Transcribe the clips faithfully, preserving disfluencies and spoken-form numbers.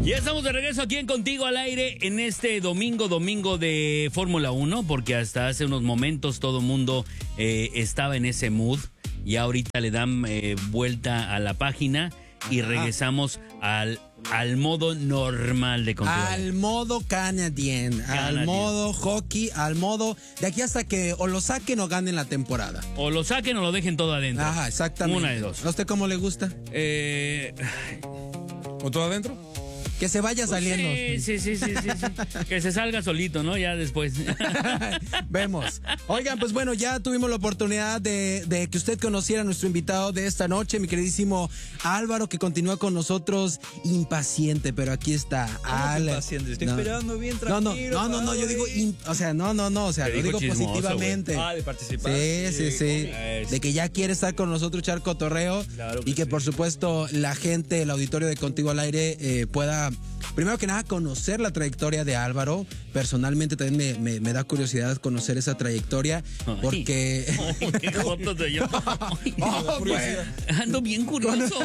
Ya estamos de regreso aquí en Contigo al Aire en este domingo, domingo de Fórmula uno, porque hasta hace unos momentos todo el mundo eh, estaba en ese mood y ahorita le dan eh, vuelta a la página y Ajá. regresamos al, al modo normal de Contigo al Aire. Al modo canadien, al modo hockey, al modo de aquí hasta que o lo saquen o ganen la temporada. O lo saquen o lo dejen todo adentro. Ajá, exactamente. Una de dos. ¿A usted cómo le gusta? Eh... ¿O todo adentro? Que se vaya saliendo. Sí, sí, sí, sí, sí, sí. Que se salga solito, ¿no? Ya después. Vemos. Oigan, pues bueno, ya tuvimos la oportunidad de, de que usted conociera a nuestro invitado de esta noche, mi queridísimo Álvaro, que continúa con nosotros impaciente, pero aquí está. Al... Impaciente, estoy no. esperando bien tranquilo. No, no, no, no, no, yo digo, in, o sea, no, no, no, o sea, lo digo chismoso, positivamente. Wey. Ah, de participar. Sí, sí, sí. sí. De que ya quiere estar con nosotros, echar cotorreo. Claro que y que sí. por supuesto la gente, el auditorio de Contigo al Aire eh, pueda, primero que nada, conocer la trayectoria de Álvaro. Personalmente también me, me, me da curiosidad conocer esa trayectoria. Ay, porque... Ay, qué joto te yo. Oh, pues. Ando bien curioso.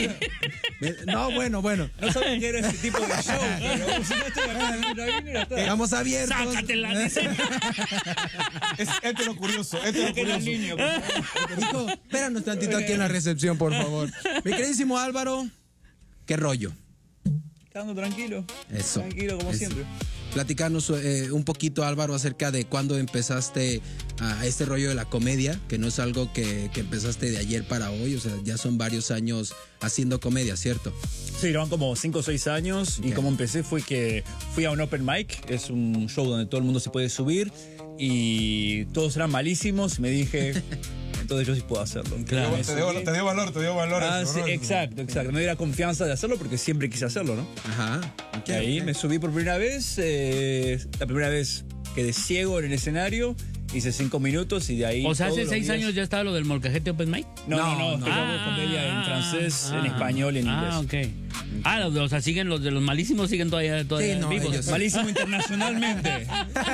No, bueno, bueno. No sabía que era ese tipo de show, pero si no estoy acá, estamos abiertos. Sácatela, dice. Es hétero curioso, hétero curioso. Niño, Hijo, espéranos tantito aquí en la recepción, por favor. Mi queridísimo Álvaro, ¿qué rollo? Estando tranquilo. Eso. Tranquilo, como Eso. siempre. Platicarnos eh, un poquito, Álvaro, acerca de cuándo empezaste a este rollo de la comedia, que no es algo que, que empezaste de ayer para hoy, o sea, ya son varios años haciendo comedia, ¿cierto? Sí, llevan como cinco o seis años. Okay. Y como empecé fue que fui a un open mic, es un show donde todo el mundo se puede subir y todos eran malísimos. Me dije, entonces yo sí puedo hacerlo. Claro. Te dio, te dio valor, te dio valor. Ah, eso, sí, ¿no? exacto, exacto. Me dio la confianza de hacerlo porque siempre quise hacerlo, ¿no? Ajá. Okay, y ahí okay. me subí por primera vez. Eh, la primera vez quedé ciego en el escenario. Hice cinco minutos y de ahí. O sea, hace seis días... años ya estaba lo del Molcajete Open Mic. No, no, no. no, no ah, hago comedia en francés, ah, en español y en inglés. Ah, ok. Ah, los, o sea, siguen los de los malísimos, siguen todavía, todavía sí, no, vivos. Ellos, malísimo internacionalmente.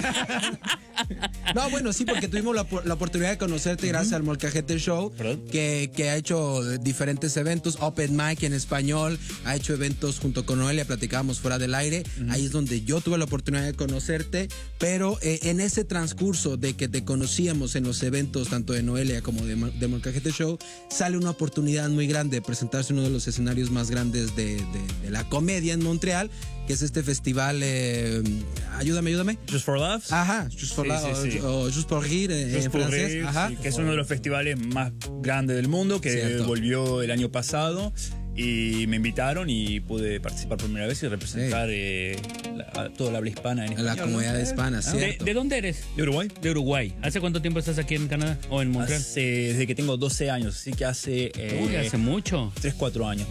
No, bueno, sí, porque tuvimos la, la oportunidad de conocerte gracias uh-huh. al Molcajete Show, que, que ha hecho diferentes eventos, Open Mic en español, ha hecho eventos junto con Noelia, platicábamos fuera del aire, uh-huh. ahí es donde yo tuve la oportunidad de conocerte, pero eh, en ese transcurso de que te conocíamos en los eventos, tanto de Noelia como de, de Molcajete Show, sale una oportunidad muy grande de presentarse en uno de los escenarios más grandes de, de, de la comedia en Montreal, que es este festival, eh, ayúdame, ayúdame. Just for Laughs. Ajá, Just for Laughs, sí, sí, sí. o Just pour Rire eh, Just en pour francés. Rire, Ajá. Sí, que es uno de los festivales más grandes del mundo, que Cierto. volvió el año pasado. Y me invitaron y pude participar por primera vez y representar sí. eh, la, toda la habla hispana en español. La comunidad ¿no? hispana, ¿cierto? ¿De, ¿De dónde eres? De Uruguay. De Uruguay. ¿Hace cuánto tiempo estás aquí en Canadá o en Montreal? Hace, desde que tengo doce años, así que hace... Eh, Uy, hace mucho. tres, cuatro años.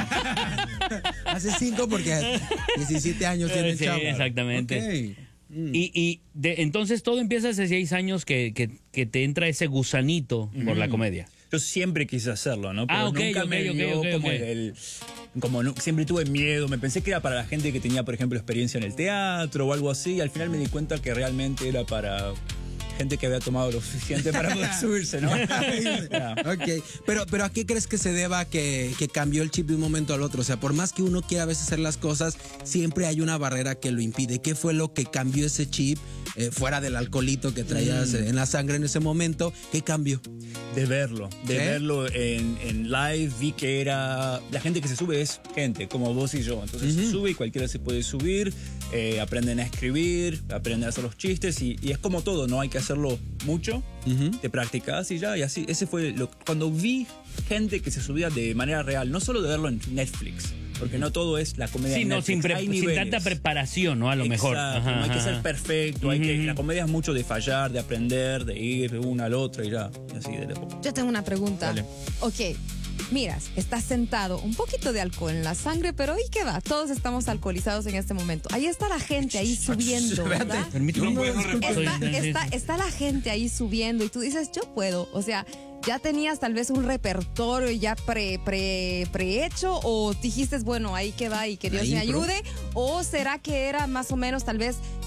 Hace cinco porque diecisiete años tiene sí, chavo. Exactamente. Okay. Mm. Y, y de, entonces todo empieza hace seis años que, que, que te entra ese gusanito mm. por la comedia. Yo siempre quise hacerlo, ¿no? Pero ah, ok, nunca ok, me ok, dio ok, como ok. el... el como no, siempre tuve miedo, me pensé que era para la gente que tenía, por ejemplo, experiencia en el teatro o algo así, y al final me di cuenta que realmente era para gente que había tomado lo suficiente para poder subirse, ¿no? yeah. Ok, pero, pero ¿a qué crees que se deba que, que cambió el chip de un momento al otro? O sea, por más que uno quiera a veces hacer las cosas, siempre hay una barrera que lo impide. ¿Qué fue lo que cambió ese chip, eh, fuera del alcoholito que traías mm. en la sangre en ese momento? ¿Qué cambió? De verlo, de ¿Eh? verlo en, en live, vi que era... La gente que se sube es gente, como vos y yo. Entonces uh-huh. se sube y cualquiera se puede subir, eh, aprenden a escribir, aprenden a hacer los chistes y, y es como todo, no hay que hacerlo mucho, uh-huh. te practicas y ya, y así. Ese fue lo, cuando vi gente que se subía de manera real, no solo de verlo en Netflix, porque no todo es la comedia. Sí, no, sin, pre- sin tanta preparación, ¿no? A lo Exacto, mejor. Ajá, no hay ajá. que ser perfecto, uh-huh. hay que, la comedia es mucho de fallar, de aprender, de ir de una al otro y ya, y así de poco. Yo tengo una pregunta. Dale. Ok, miras, estás sentado, un poquito de alcohol en la sangre, pero ¿y qué va? Todos estamos alcoholizados en este momento. Ahí está la gente ahí subiendo, ¿verdad? Permíteme. No puedo, no Está, está, está la gente ahí subiendo y tú dices, yo puedo, o sea... ¿Ya tenías tal vez un repertorio ya pre, pre, prehecho o dijiste, bueno, ahí que va y que Dios La me impro. ayude? ¿O será que era más o menos tal vez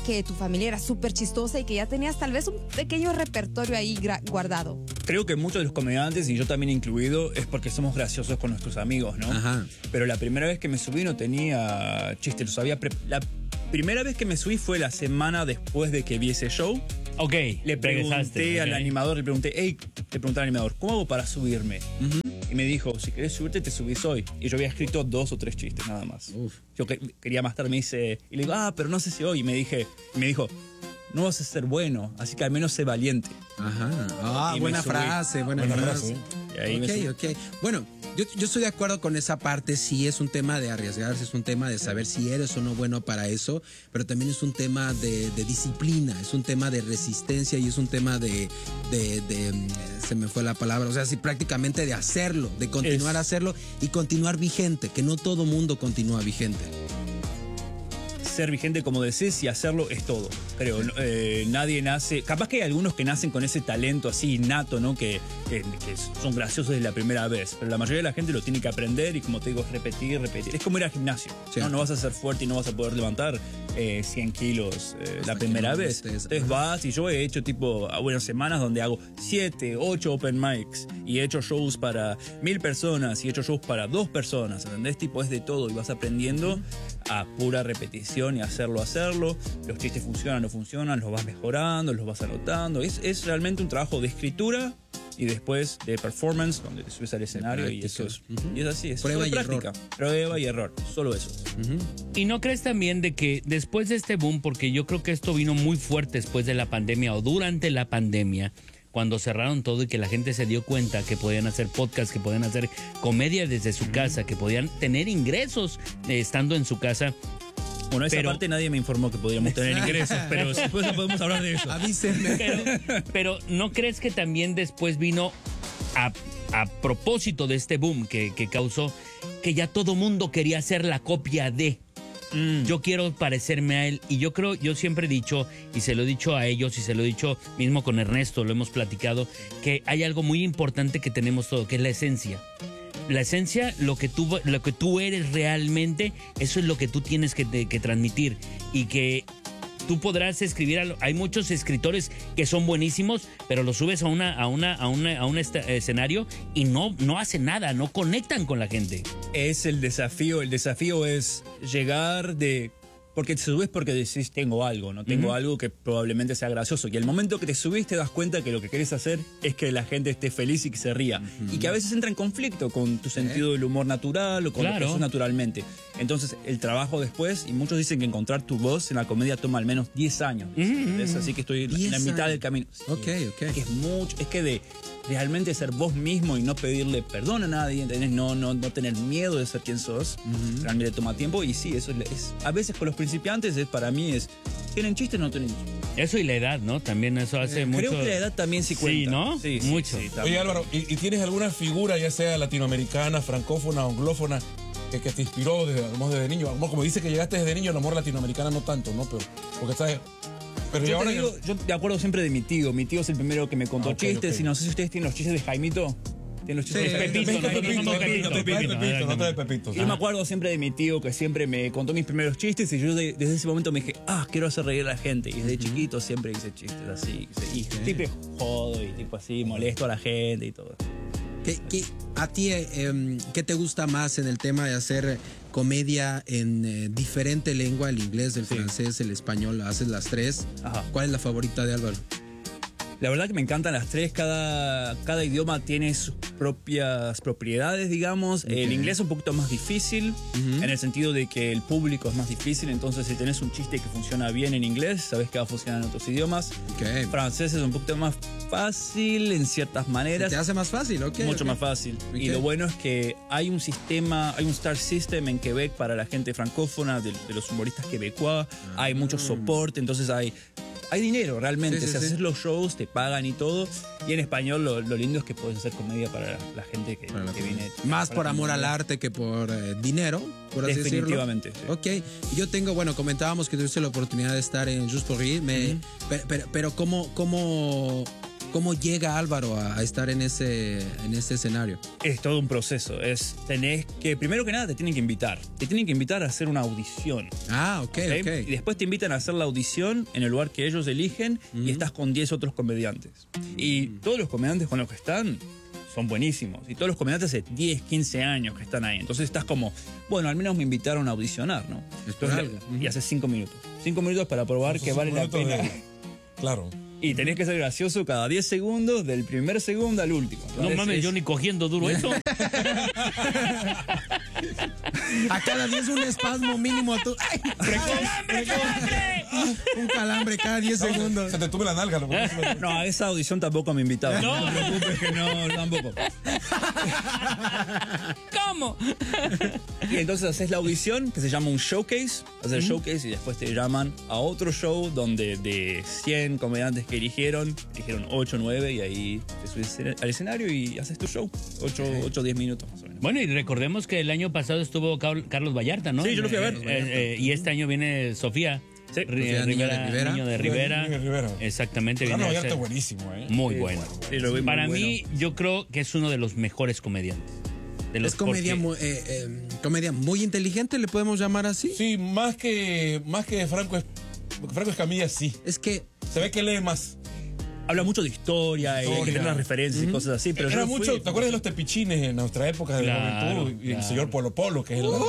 que tu familia era súper chistosa y que ya tenías tal vez un pequeño repertorio ahí guardado? Creo que muchos de los comediantes, y yo también incluido, es porque somos graciosos con nuestros amigos, ¿no? Ajá. Pero la primera vez que me subí no tenía chistes, los había pre- La primera vez que me subí fue la semana después de que vi ese show. Ok, Le pregunté al okay. animador, le pregunté, hey, le pregunté al animador, ¿cómo hago para subirme? Uh-huh. Y me dijo, si querés subirte, te subís hoy. Y yo había escrito dos o tres chistes nada más. Uf. Yo que, quería más tarde, me dice, y le digo, ah, pero no sé si hoy. Y me dije, y me dijo, no vas a ser bueno, así que al menos sé valiente. Ajá. Ah, Y buena me subí. frase, buena, Buena frase. frase. Y ahí me subí. Ok, ok. Bueno, yo, yo estoy de acuerdo con esa parte. Sí, es un tema de arriesgarse, es un tema de saber si eres o no bueno para eso, pero también es un tema de, de disciplina, es un tema de resistencia y es un tema de, de, de, mm, se me fue la palabra, o sea, sí, prácticamente de hacerlo, de continuar Es- a hacerlo y continuar vigente, que no todo mundo continúa vigente. Ser vigente, como decís, y hacerlo es todo, creo. Eh, nadie nace... Capaz que hay algunos que nacen con ese talento así innato, ¿no? Que, que, que son graciosos desde la primera vez. Pero la mayoría de la gente lo tiene que aprender y, como te digo, es repetir, repetir. Es como ir al gimnasio, Sí. ¿no? No vas a ser fuerte y no vas a poder levantar eh, cien kilos eh, la que primera no vez. estés- Entonces vas, y yo he hecho tipo, ah, bueno, semanas donde hago siete, ocho open mics y he hecho shows para mil personas y he hecho shows para dos personas, ¿entendés? Tipo, es de todo y vas aprendiendo a pura repetición y hacerlo, hacerlo. Los chistes funcionan, no funcionan, los vas mejorando, los vas anotando. Es, es realmente un trabajo de escritura y después de performance, donde te subes al escenario y eso es, y es así, es Prueba solo y práctica. Prueba y error, solo eso. ¿Y no crees también de que después de este boom, porque yo creo que esto vino muy fuerte después de la pandemia o durante la pandemia, cuando cerraron todo y que la gente se dio cuenta que podían hacer podcast, que podían hacer comedia desde su casa, que podían tener ingresos eh, estando en su casa? Bueno, esa Pero- parte nadie me informó que podríamos tener ingresos, pero después podemos hablar de eso. Avísenme. Pero, pero ¿no crees que también después vino a, a propósito de este boom que, que causó que ya todo mundo quería hacer la copia de? Mm. Yo quiero parecerme a él y yo creo, yo siempre he dicho y se lo he dicho a ellos y se lo he dicho mismo con Ernesto, lo hemos platicado, que hay algo muy importante que tenemos todo, que es la esencia. La esencia, lo que tú, lo que tú eres realmente, eso es lo que tú tienes que, de- que transmitir y que tú podrás escribir, a lo- hay muchos escritores que son buenísimos, pero los subes a una a una a una a un este- escenario y no no hacen nada, no conectan con la gente. Es el desafío, el desafío es llegar de... Porque te subes porque decís, tengo algo, ¿no? Tengo uh-huh. algo que probablemente sea gracioso. Y al momento que te subís te das cuenta que lo que querés hacer es que la gente esté feliz y que se ría. Uh-huh. Y que a veces entra en conflicto con tu sentido del humor natural o con claro. lo que sos naturalmente. Entonces, el trabajo después, y muchos dicen que encontrar tu voz en la comedia toma al menos diez años. Uh-huh. Es así que estoy en la mitad del camino. Sí, ok, ok. Que es mucho, es que de realmente ser vos mismo y no pedirle perdón a nadie, ¿entendés? No, no, no tener miedo de ser quien sos, uh-huh. realmente toma tiempo. Y sí, eso es, es a veces con los principiantes es, para mí es, ¿tienen chistes o no tienen chistes? Eso y la edad, ¿no? También eso hace eh, mucho. Creo que la edad también sí cuenta. Sí, ¿no? Sí, sí, mucho. Sí, Oye, Álvaro, ¿y, ¿y tienes alguna figura, ya sea latinoamericana, francófona, anglófona, que, que te inspiró desde, desde niño? Como dice que llegaste desde niño, el amor latinoamericana no tanto, ¿no? Pero, porque estás... Pero yo, ahora te digo, que... yo te acuerdo siempre de mi tío. Mi tío es el primero que me contó Ah, okay, chistes. okay. Y no sé si ustedes tienen los chistes de Jaimito. ¿Tienen los chistes Sí, de Pepito, Pepito? nosotros Pepito, somos Pepito, Pepito, Pepito, Pepito, Pepito, no te de exactamente. Pepito. Y yo me acuerdo siempre de mi tío que siempre me contó mis primeros chistes y yo de- desde ese momento me dije, ah, quiero hacer reír a la gente. Y desde uh-huh. chiquito siempre hice chistes así. Y tipo jodo y tipo así, molesto a la gente y todo. ¿Qué, qué, a ti, eh, ¿qué te gusta más en el tema de hacer comedia en eh, diferente lengua, el inglés, el Sí. francés, el español? Haces las tres. Ajá. ¿Cuál es la favorita de Álvaro? La verdad que me encantan las tres, cada, cada idioma tiene sus propias propiedades, digamos. Okay. El inglés es un poquito más difícil, uh-huh. en el sentido de que el público es más difícil, entonces si tenés un chiste que funciona bien en inglés, sabes que va a funcionar en otros idiomas. Okay. Francés es un poquito más fácil en ciertas maneras. ¿Se te hace más fácil? Ok. Mucho okay. más fácil. Okay. Y lo bueno es que hay un sistema, hay un star system en Quebec para la gente francófona, de, de los humoristas quebecois, ah. hay mucho soporte, entonces hay... Hay dinero realmente, sí, sí, si haces sí. los shows te pagan y todo. Y en español lo, lo lindo es que puedes hacer comedia para la, la gente que, la que viene. Más por amor al arte que por eh, dinero, por así Definitivamente. decirlo. Sí. Ok, yo tengo, bueno, comentábamos que tuviste la oportunidad de estar en Just for Rire, me, uh-huh. pero, pero, pero ¿cómo, cómo, ¿Cómo llega Álvaro a, a estar en ese, en ese escenario? Es todo un proceso. Es, tenés que, primero que nada, te tienen que invitar. Te tienen que invitar a hacer una audición. Ah, ok, ¿ok? ok. Y después te invitan a hacer la audición en el lugar que ellos eligen y estás con diez otros comediantes. Y todos los comediantes con los que están son buenísimos. Y todos los comediantes hace diez, quince años que están ahí. Entonces estás como, bueno, al menos me invitaron a audicionar, ¿no? Es por Entonces, algo. y hace cinco minutos. Cinco minutos para probar Esos que vale la cinco minutos pena. de- Claro. Y tenés que ser gracioso cada diez segundos, del primer segundo al último. No Entonces, mames, es- yo ni cogiendo duro eso. A cada diez un espasmo mínimo a tu. ¡Ay! ¡Calambre, calambre! Un calambre cada diez segundos. Se te tuve la nalga. Lo que No, a esa audición tampoco me invitaban. No. No te preocupes que no, tampoco. ¿Cómo? Y entonces haces la audición, que se llama un showcase. Haces el showcase y después te llaman a otro show donde de cien comediantes que eligieron, eligieron ocho, nueve y ahí te subes al escenario y haces tu show. ocho o diez minutos más o menos. Bueno, y recordemos que el año pasado estuvo Car- Carlos Vallarta, ¿no? Sí, yo lo fui a ver. Eh, eh, eh, y este año viene Sofía. Sí. Ri- Sofía, Niño de Rivera. Niño de Rivera. Niño de Rivera. Exactamente. viene Carlos a Vallarta ser es buenísimo, ¿eh? Muy bueno. Sí, lo vi muy Para bueno. mí, yo creo que es uno de los mejores comediantes. De los Es comedia, porque- muy, eh, eh, comedia muy inteligente, le podemos llamar así. Sí, más que, más que Franco, es, Franco Escamilla, sí. Es que Se ve que lee más. Habla mucho de historia, y hay que Historia. tener las referencias y cosas así. Pero Era yo fui- mucho, ¿te acuerdas de los tepichines en nuestra época de Claro, juventud? Y el claro. señor Polo Polo, que es el...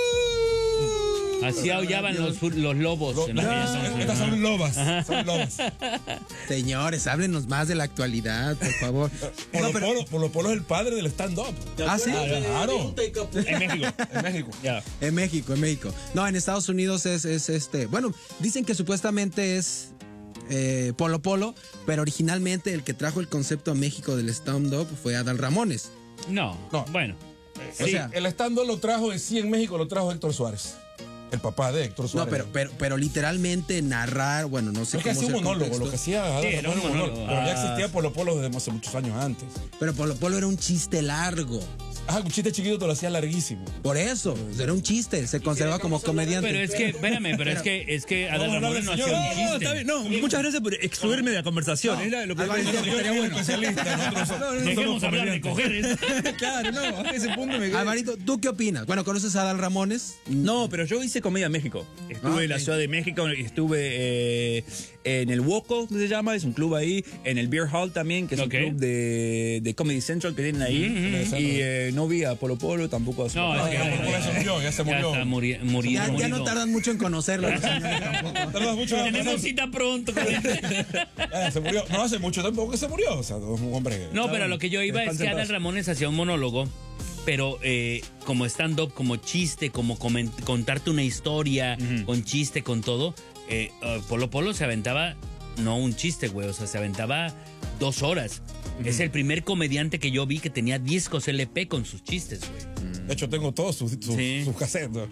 Así aullaban los, los lobos. Lo- en aquellos Ah, años. estas son lobas, son lobas. señores, háblenos más de la actualidad, por favor. Polo No, pero- Polo, Polo Polo es el padre del stand-up. Ah, sí. Claro. En México. En México. Ya. En México, en México. No, en Estados Unidos es, es este. Bueno, dicen que supuestamente es eh, Polo Polo, pero originalmente el que trajo el concepto a México del stand-up fue Adal Ramones. No, No. bueno. O Sí, sea- el stand-up lo trajo en sí en México, lo trajo Héctor Suárez. El papá de Héctor No, Suárez. pero, pero, pero literalmente narrar, bueno, no sé Es que cómo hacía un sea el monólogo, contexto, lo que hacía Adal Sí, era un Ramones, monólogo. Pero ya Ah. existía Polo Polo desde hace muchos años antes. Pero Polo Polo era un chiste largo. Ah, un chiste chiquito te lo hacía larguísimo. Por eso, era un chiste, se conserva como comediante. Pero es que, espérame, pero es que, es que Adal Vamos a hablar Ramones no del hacía señor. un No, chiste. está bien. No, muchas gracias por excluirme de la conversación. Era lo que Alvarito, pensé que Yo estaría soy bueno. especialista, nosotros somos- nosotros Dejemos somos hablar de comediantes. coger. ¿eh? Claro, no, a ese punto me quedé. Alvarito, ¿tú qué opinas? Bueno, ¿conoces a Adal Ramones? No, pero yo hice comedia en México. Estuve Ah, en la ok. Ciudad de México, estuve eh, en el Woco, que se llama, es un club ahí, en el Beer Hall también, que es Ok. un club de, de Comedy Central que tienen ahí. Y eh, no vi a Polo Polo, tampoco a su No, papá. es que Ya, ya se murió, ya se Ya murió. está muri- muri- Ya, ya no murido. tardan mucho en conocerlo. los señores, tampoco. Tardas mucho en Tenemos cita pronto. con él. Ah, se murió. No hace mucho tampoco que se murió. O sea, un hombre. No, pero lo que yo iba es Descansa que en Adal paz. Ramones hacía un monólogo, pero eh, como stand-up, como chiste, como coment- contarte una historia, con chiste, con todo. eh, uh, Polo Polo se aventaba, no un chiste, güey, o sea, se aventaba dos horas. Es el primer comediante que yo vi que tenía discos L P con sus chistes, güey. De hecho, tengo todos sus, sus, Sí. sus cassettes. ¿no?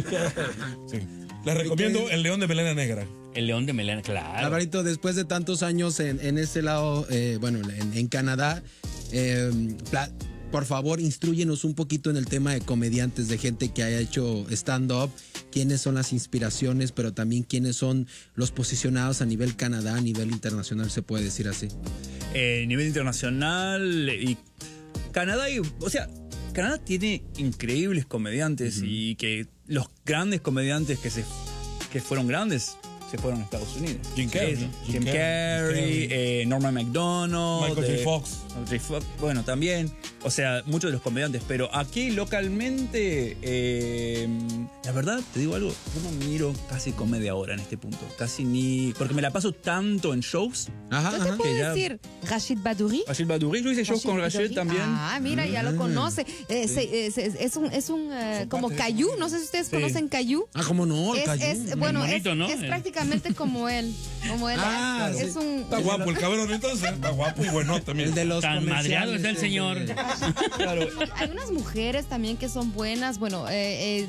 Sí. Les recomiendo El León de Melena Negra. El León de Melena, claro. Alvarito, después de tantos años en, en este lado, eh, bueno, en, en Canadá, eh, pla- por favor, instruyenos un poquito en el tema de comediantes, de gente que haya hecho stand-up, quiénes son las inspiraciones, pero también quiénes son los posicionados a nivel Canadá, a nivel internacional, se puede decir así. Eh, nivel internacional y Canadá, y, o sea, Canadá tiene increíbles comediantes y que los grandes comediantes que se que fueron grandes se fueron a Estados Unidos. Jim Carrey, Es- Jim Jim Carrey, Carrey, Jim Carrey. eh, Norman MacDonald, Michael J. eh, Fox. Michael J. Fox, bueno, también. O sea, muchos de los comediantes. Pero aquí localmente, eh, la verdad, te digo algo, yo no miro casi comedia ahora en este punto. Casi ni. Porque me la paso tanto en shows. Ajá, Yo te ajá. puedo que ya- decir, Rachid Badouri. Rachid Badouri, yo hice shows con Rachid Rachid Badouri. también. Ah, mira, ya lo conoce. Eh, se- eh, se- es un, es un eh, Son como parte de- Caillou. No sé si ustedes conocen Caillou. Ah, ¿cómo no? El Es, Caillou. es- bueno, es, bonito, ¿no? es Eh. prácticamente como él. Como él. Ah, es sí. un. Está guapo el cabrón entonces. Está guapo y bueno también. El de los Tan madreado es el comerciales, señor. eh, Claro. Hay unas mujeres también que son buenas. Bueno, eh, eh,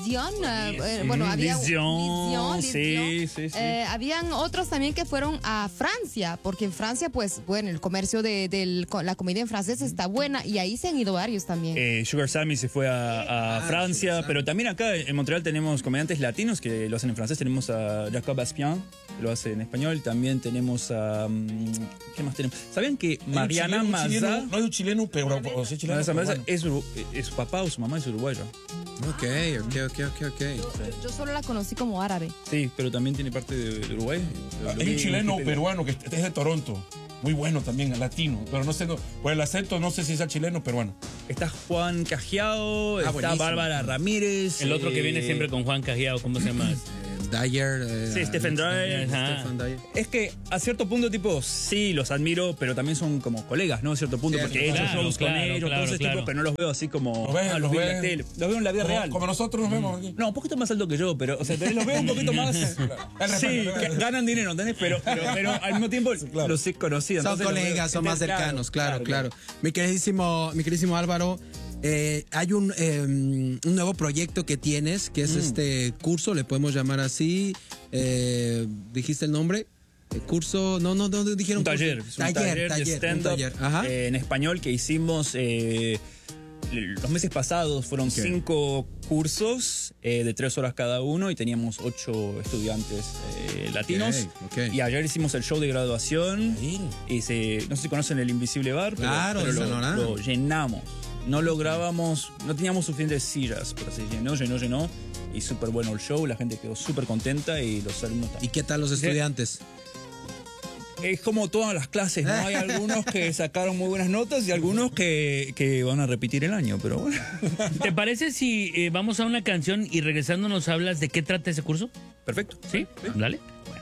Lision, eh, eh, bueno, había Lision, Lision, sí, Lision. sí, sí. Eh, habían otros también que fueron a Francia, porque en Francia, pues, bueno, el comercio de, de la comida en francés está buena y ahí se han ido varios también. Eh, Sugar Sammy se fue a, a Ah, Francia, Sugar pero también acá en Montreal tenemos comediantes latinos que lo hacen en francés. Tenemos a Jacob Aspian, que lo hace en español. También tenemos a... um, ¿Qué más tenemos? ¿Sabían que Hay un Mariana chileno, un Mazza... chileno, no hay un chileno, pero o sea, chileno, Mariana Mazza peruano. es, uru- es su papá o su mamá es uruguaya. Ok, ok, ok, ok, ok. Yo, yo solo la conocí como árabe. Sí, pero también tiene parte de, de Uruguay. Hay un chileno peruano que es de Toronto. Muy bueno también, latino. Pero no sé, no, por el acento no sé si es chileno o peruano. Está Juan Cajiao, está buenísimo. Bárbara Ramírez. El otro que eh, viene siempre con Juan Cajiao, ¿cómo se llama? Dyer. eh, Sí, Stephen Dyer. Ajá. Stephen Dyer. Es que a cierto punto, tipo, sí, los admiro, pero también son como colegas, ¿no? A cierto punto, Sí, porque he hecho claro, shows claro, con ellos, claro, todo ese claro. tipo, pero no los veo así como. Los ves, ah, los vi en ves. la tele. Los veo en la vida Como, real. como nosotros nos vemos aquí. No, un poquito más alto que yo, pero, o sea, los veo un poquito más. Sí, que ganan dinero, ¿entendés? Pero, pero, pero al mismo tiempo claro. los he conocido. Son entonces los veo- colegas, son más Claro, cercanos, claro, claro. Mi queridísimo, mi queridísimo Álvaro, eh, hay un, eh, un nuevo proyecto que tienes, que es este curso, le podemos llamar así. Eh, ¿Dijiste el nombre? El curso, no, no, no dijeron Un curso. taller, es un taller, taller, de taller, un stand-up taller. Ajá. eh, en español que hicimos eh, los meses pasados. Fueron cinco cursos eh, de tres horas cada uno y teníamos ocho estudiantes eh, latinos. Ok, ok. Y ayer hicimos el show de graduación y se, no sé si conocen el Invisible Bar, pero, Claro, pero en lo, Sonora. lo llenamos. No lográbamos, no teníamos suficientes sillas, pero se llenó, llenó, llenó. Y súper bueno el show, la gente quedó súper contenta y los alumnos ¿Y también. qué tal los estudiantes? Es como todas las clases, ¿no? Hay algunos que sacaron muy buenas notas y algunos que, que van a repetir el año, pero bueno. ¿Te parece si eh, vamos a una canción y regresando nos hablas de qué trata ese curso? Perfecto. ¿Sí? Dale. Bueno.